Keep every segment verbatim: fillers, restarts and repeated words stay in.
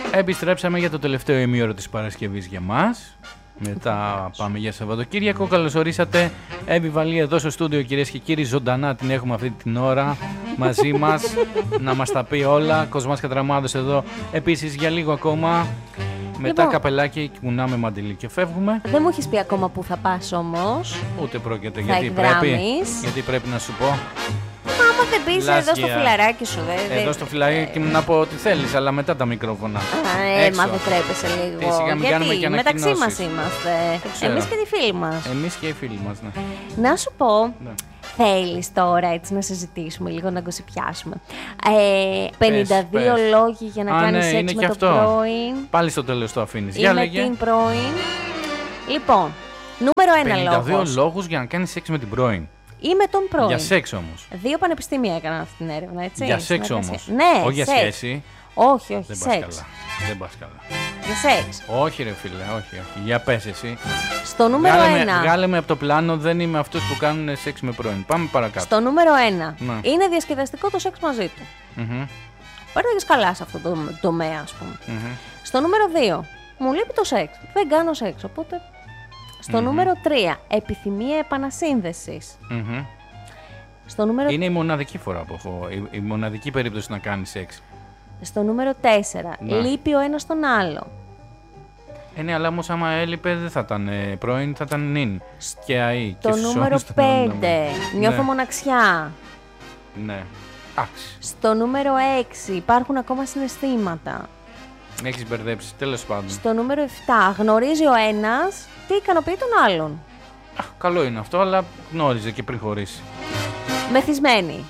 Επιστρέψαμε για το τελευταίο ημίωρο της Παρασκευής για μας. Μετά πάμε για Σαββατοκύριακο. Καλώς ορίσατε. Εύη Βαλή εδώ στο στούντιο, κυρίες και κύριοι. Ζωντανά την έχουμε αυτή την ώρα μαζί μας να μας τα πει όλα. Κοσμάς Κατραμάδος εδώ επίσης για λίγο ακόμα. Μετά λοιπόν, καπελάκι, κουνάμε μαντιλί και φεύγουμε. Δεν μου έχεις πει ακόμα που θα πας όμως. Ούτε πρόκειται, γιατί πρέπει, γιατί πρέπει να σου πω. Άμα δεν πεις εδώ στο φιλαράκι σου, δε, Εδώ στο φιλαράκι ε, να πω ό,τι θέλεις, αλλά μετά τα μικρόφωνα. Α, ε, μα δεν τρέπεσαι λίγο. Τι, σιγά, μην γιατί και μεταξύ μας είμαστε. Εμείς και τη φίλη μας. Εμείς και οι φίλοι μας, ναι. Να σου πω, ναι. Θέλεις τώρα έτσι να συζητήσουμε λίγο, να γκοσιπιάσουμε. Ε, πενήντα δύο πες, πες. Λόγοι για να Α, κάνεις ναι, σεξ με το πρώην. Πάλι στο τέλος το αφήνεις. Ή με την πρώην. Λοιπόν, νούμερο ένα λόγος. πενήντα δύο λόγους για να κάνεις σεξ με την πρώην. Ή με τον πρώην. Για σεξ όμως. Δύο πανεπιστήμια έκαναν αυτή την έρευνα, έτσι. Για σεξ όμως. Ναι, όχι για σχέση. Όχι, όχι, δεν σεξ. Πας καλά. Δεν πας καλά. Για σεξ. Όχι ρε φίλε, όχι, όχι. Για πες εσύ. Στο νούμερο βγάλε ένα. Με, βγάλε με από το πλάνο, δεν είμαι αυτός που κάνουν σεξ με πρώην. Πάμε παρακάτω. Στο νούμερο ένα. Να. Είναι διασκεδαστικό το σεξ μαζί του. Mm-hmm. Παίρνεις καλά σε αυτό το τομέα, ας πούμε. Mm-hmm. Στο νούμερο δύο. Μου λείπει το σεξ. Δεν κάνω σεξ, οπότε. Στο mm-hmm. νούμερο τρία. Επιθυμία επανασύνδεσης. Mm-hmm. Στο νούμερο... Είναι η μοναδική φορά που έχω, η, η μοναδική περίπτωση να κάνει σεξ. Στο νούμερο τέσσερα. Να. Λείπει ο ένας τον άλλο. Ε, ναι, αλλά όμως άμα έλειπε δεν θα ήταν ε, πρώην, θα ήταν νυν. Και αή. Το νούμερο πέντε. Νιώθω ναι. μοναξιά. Ναι. Άξι. Στο νούμερο έξι. Υπάρχουν ακόμα συναισθήματα. Έχεις μπερδέψει, τέλος πάντων. Στο νούμερο επτά. Γνωρίζει ο ένας τι ικανοποιεί τον άλλον. Α, καλό είναι αυτό, αλλά γνώριζε και πριν χωρίσει. Μεθυσμένη.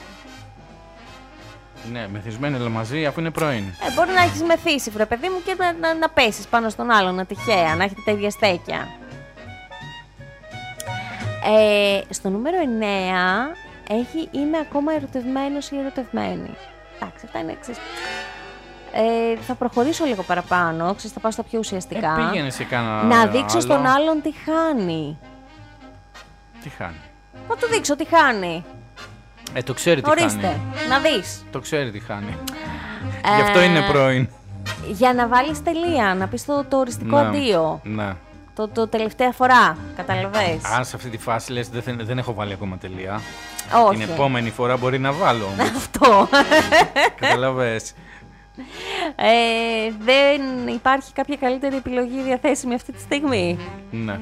Ναι, μεθυσμένη αλλά μαζί αφού είναι πρώην. Ε, μπορεί να έχεις μεθύσει, βρε παιδί μου, και να, να, να πέσεις πάνω στον άλλον, να τυχαία, να έχετε τα ίδια στέκια. Ε, στο νούμερο εννέα έχει είμαι ακόμα ερωτευμένος ή ερωτευμένη. Εντάξει, αυτά είναι εξής. Ε, θα προχωρήσω λίγο παραπάνω, ξέρεις, θα πάω στα πιο ουσιαστικά. Ε, πήγαινε σε κάνα να δείξω άλλο. στον άλλον τι χάνει. Τι χάνει. Να του δείξω τι χάνει. Ε, το ξέρει τι Ορίστε, χάνει. να δεις. Το ξέρει τι χάνει. Ε, Γι' αυτό είναι πρώην. Για να βάλεις τελεία, να πεις το, το οριστικό να, αντίο. Ναι. Το, το τελευταία φορά, καταλαβες. Αν σε αυτή τη φάση λες δεν, δεν έχω βάλει ακόμα τελεία. Όχι. Την επόμενη φορά μπορεί να βάλω. Αυτό. Καταλαβες. Ε, δεν υπάρχει κάποια καλύτερη επιλογή διαθέσιμη αυτή τη στιγμή. Ναι.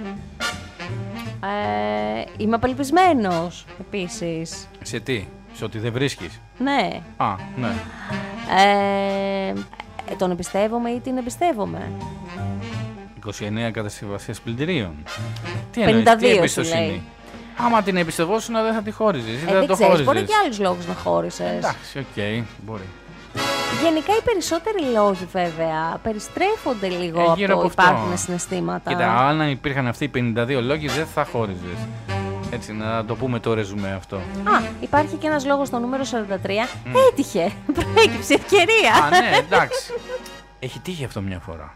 Ε, είμαι απελπισμένος επίσης. Σε τι, σε ότι δεν βρίσκεις. Ναι. Α, ναι. Ε, τον εμπιστεύομαι ή την εμπιστεύομαι. είκοσι εννέα κατασκευασίες πλυντηρίων. Τι πενήντα δύο εννοείς, τι εμπιστοσύνη. Άμα την εμπιστευόσουν δεν θα τη χώριζες. Ε, δεν το ξέρεις, μπορεί και άλλους λόγους να χώρισες. Εντάξει, οκ, okay, μπορεί. Γενικά οι περισσότεροι λόγοι βέβαια περιστρέφονται λίγο ε, από το από υπάρχουν συναισθήματα. Κοίτα, αν υπήρχαν αυτοί οι πενήντα δύο λόγοι δεν θα χώριζες. Έτσι, να το πούμε το ρεζουμέ αυτό. Α, υπάρχει και ένας λόγος στο νούμερο σαράντα τρία. Mm. Έτυχε, προέκυψε ευκαιρία. Α, ναι, εντάξει. Έχει τύχει αυτό μια φορά.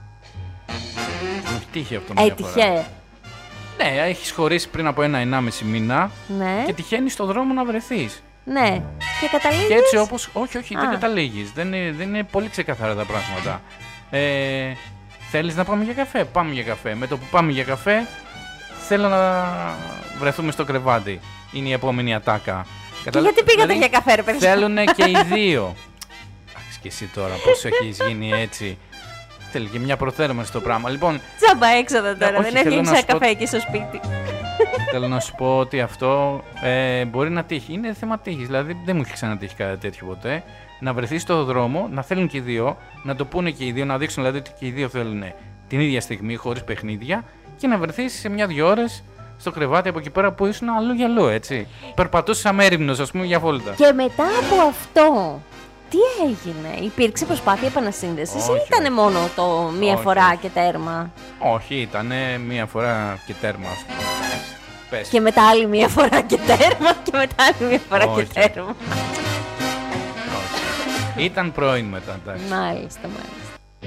Έχει τύχει αυτό μια Έτυχε. φορά. Ναι, έχεις χωρίσει πριν από ένα ενάμιση μήνα ναι. και τυχαίνει στον δρόμο να βρεθείς. Ναι. Και καταλήγεις. Και έτσι όπως. Όχι, όχι, Α. δεν καταλήγεις. Δεν είναι, δεν είναι πολύ ξεκαθαρά τα πράγματα. Ε, θέλεις να πάμε για καφέ? Πάμε για καφέ. Με το που πάμε για καφέ, θέλω να βρεθούμε στο κρεβάτι. Είναι η επόμενη ατάκα. Και Καταλα... γιατί πήγατε δηλαδή, για καφέ, ρε παιδιά? Θέλουν και οι δύο. Εντάξει και εσύ τώρα πώς έχεις γίνει έτσι. Θέλει και μια προθέρμανση στο πράγμα. Λοιπόν, τσάμπα έξοδα τώρα, όχι, δεν έβγαινε σε καφέ πω... εκεί στο σπίτι. Θέλω να σου πω ότι αυτό ε, μπορεί να τύχει. Είναι θέμα τύχης. Δηλαδή δεν μου έχει ξανατύχει κάτι τέτοιο ποτέ. Να βρεθεί στο δρόμο, να θέλουν και οι δύο, να το πούνε και οι δύο, να δείξουν δηλαδή ότι και οι δύο θέλουν την ίδια στιγμή, χωρίς παιχνίδια, και να βρεθεί σε μια-δυο ώρες στο κρεβάτι από εκεί πέρα που ήσουν αλλού για αλλού, έτσι. Περπατούσε αμέριμνος, ας πούμε, για βόλτα. Και μετά από αυτό, τι έγινε, υπήρξε προσπάθεια επανασύνδεσης ή ήταν μόνο το μία όχι, φορά όχι. και τέρμα? Όχι, ήταν μία φορά και τέρμα, ας πούμε. Πες. Και μετά άλλη μία φορά και τέρμα και μετά άλλη μία φορά όχι. και τέρμα. Όχι. Ήταν πρώην μετά, εντάξει. Μάλιστα, μάλιστα.